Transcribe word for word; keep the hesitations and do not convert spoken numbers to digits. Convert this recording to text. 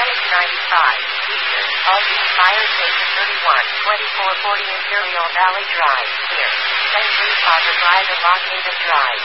Advantage ninety-five, Eastern, Aldi, Fire Station thirty-one, twenty-four forty Imperial Valley Drive, near Saint Louis Harbor Drive and Lock Haven Drive.